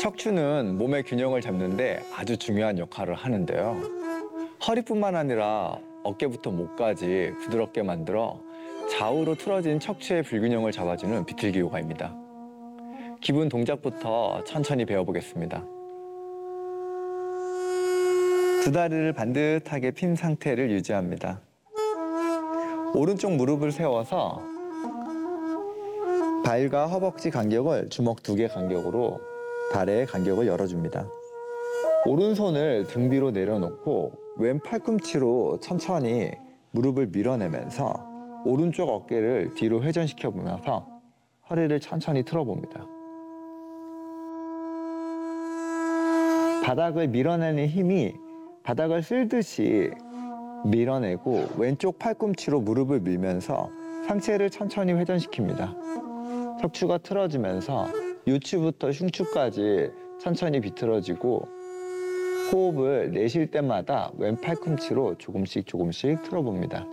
척추는 몸의 균형을 잡는데 아주 중요한 역할을 하는데요. 허리뿐만 아니라 어깨부터 목까지 부드럽게 만들어 좌우로 틀어진 척추의 불균형을 잡아주는 비틀기 요가입니다. 기본 동작부터 천천히 배워보겠습니다. 두 다리를 반듯하게 핀 상태를 유지합니다. 오른쪽 무릎을 세워서 발과 허벅지 간격을 주먹 2개 간격으로 발의 간격을 열어줍니다. 오른손을 등 뒤로 내려놓고 왼 팔꿈치로 천천히 무릎을 밀어내면서 오른쪽 어깨를 뒤로 회전시켜 보면서 허리를 천천히 틀어봅니다. 바닥을 밀어내는 힘이 바닥을 쓸듯이 밀어내고 왼쪽 팔꿈치로 무릎을 밀면서 상체를 천천히 회전시킵니다. 척추가 틀어지면서 요추부터 흉추까지 천천히 비틀어지고 호흡을 내쉴 때마다 왼 팔꿈치로 조금씩 틀어봅니다.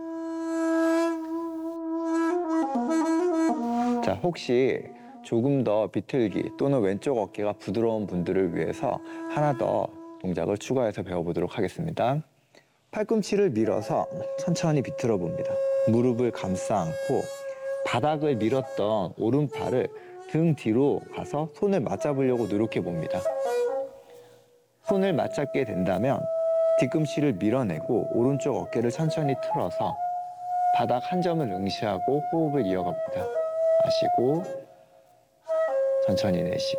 자, 혹시 조금 더 비틀기 또는 왼쪽 어깨가 부드러운 분들을 위해서 하나 더 동작을 추가해서 배워보도록 하겠습니다. 팔꿈치를 밀어서 천천히 비틀어 봅니다. 무릎을 감싸 안고 바닥을 밀었던 오른팔을 등 뒤로 가서 손을 맞잡으려고 노력해 봅니다. 손을 맞잡게 된다면 뒤꿈치를 밀어내고 오른쪽 어깨를 천천히 틀어서 바닥 한 점을 응시하고 호흡을 이어갑니다. 마시고 천천히 내쉬고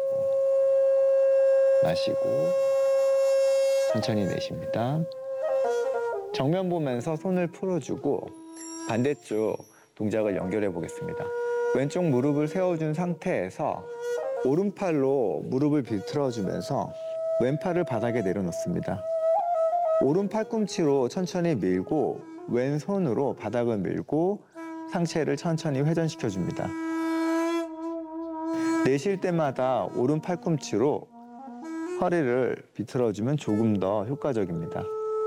마시고 천천히 내쉽니다. 정면 보면서 손을 풀어주고 반대쪽 동작을 연결해 보겠습니다. 왼쪽 무릎을 세워준 상태에서 오른팔로 무릎을 비틀어주면서 왼팔을 바닥에 내려놓습니다. 오른 팔꿈치로 천천히 밀고 왼손으로 바닥을 밀고 상체를 천천히 회전시켜줍니다. 내쉴 때마다 오른 팔꿈치로 허리를 비틀어주면 조금 더 효과적입니다.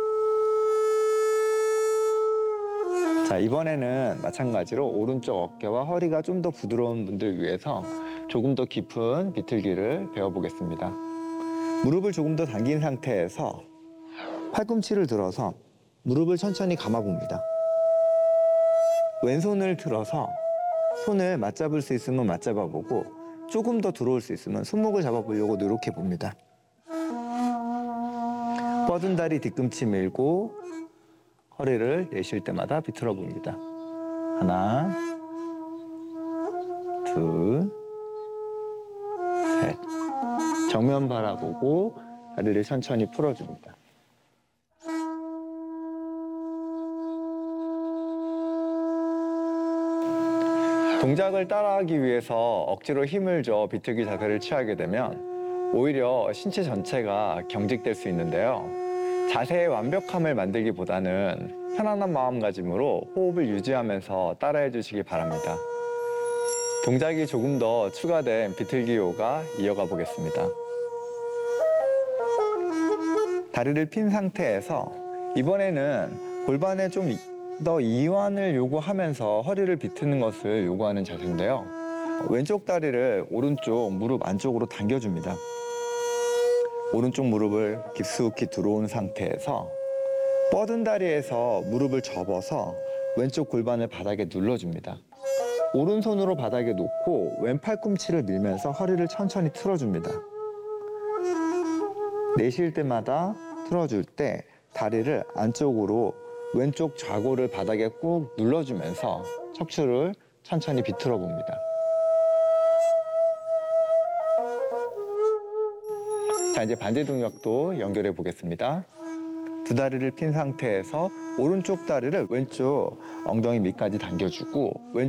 자, 이번에는 마찬가지로 오른쪽 어깨와 허리가 좀 더 부드러운 분들 위해서 조금 더 깊은 비틀기를 배워보겠습니다. 무릎을 조금 더 당긴 상태에서 팔꿈치를 들어서 무릎을 천천히 감아봅니다. 왼손을 들어서 손을 맞잡을 수 있으면 맞잡아보고 조금 더 들어올 수 있으면 손목을 잡아보려고 노력해봅니다. 뻗은 다리 뒤꿈치 밀고 허리를 내쉴 때마다 비틀어 봅니다. 하나, 둘, 셋. 정면 바라보고 다리를 천천히 풀어줍니다. 동작을 따라하기 위해서 억지로 힘을 줘 비틀기 자세를 취하게 되면 오히려 신체 전체가 경직될 수 있는데요. 자세의 완벽함을 만들기보다는 편안한 마음가짐으로 호흡을 유지하면서 따라해 주시기 바랍니다. 동작이 조금 더 추가된 비틀기 요가 이어가 보겠습니다. 다리를 핀 상태에서 이번에는 골반에 좀 더 이완을 요구하면서 허리를 비트는 것을 요구하는 자세인데요. 왼쪽 다리를 오른쪽 무릎 안쪽으로 당겨줍니다. 오른쪽 무릎을 깊숙이 들어온 상태에서 뻗은 다리에서 무릎을 접어서 왼쪽 골반을 바닥에 눌러줍니다. 오른손으로 바닥에 놓고 왼 팔꿈치를 밀면서 허리를 천천히 틀어줍니다. 내쉴 때마다 틀어줄 때 다리를 안쪽으로 왼쪽 좌골을 바닥에 꾹 눌러주면서 척추를 천천히 비틀어 봅니다. 자, 이제 반대 동작도 연결해 보겠습니다. 두 다리를 핀 상태에서 오른쪽 다리를 왼쪽 엉덩이 밑까지 당겨주고